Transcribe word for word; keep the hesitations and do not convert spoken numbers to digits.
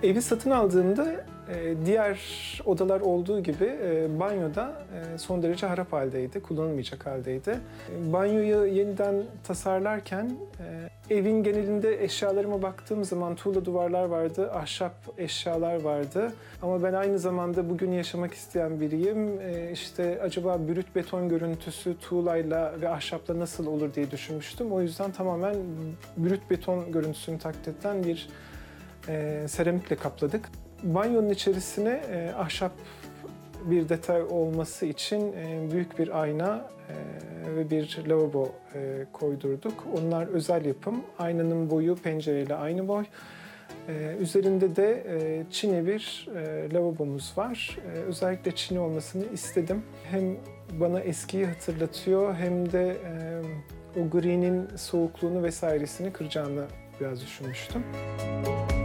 Evi satın aldığımda e, diğer odalar olduğu gibi e, banyoda e, son derece harap haldeydi, kullanılmayacak haldeydi. E, banyoyu yeniden tasarlarken e, evin genelinde eşyalarıma baktığım zaman tuğla duvarlar vardı, ahşap eşyalar vardı. Ama ben aynı zamanda bugün yaşamak isteyen biriyim. E, işte acaba brüt beton görüntüsü tuğlayla ve ahşapla nasıl olur diye düşünmüştüm. O yüzden tamamen brüt beton görüntüsünü taklit eden bir E, seramikle kapladık. Banyonun içerisine e, ahşap bir detay olması için e, büyük bir ayna e, ve bir lavabo e, koydurduk. Onlar özel yapım. Aynanın boyu pencereyle aynı boy. E, üzerinde de e, çini bir e, lavabomuz var. E, özellikle çini olmasını istedim. Hem bana eskiyi hatırlatıyor hem de e, o gri'nin soğukluğunu vesairesini kıracağını biraz düşünmüştüm.